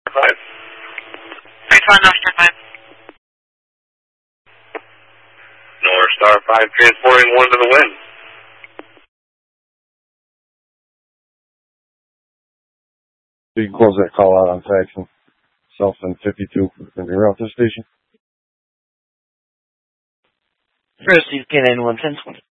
5. Refund North Star 5. North Star 5 transporting 1 to the wind. You can close that call out on faxing. South and 52. Can be route to the station. Proceed, K91 1020.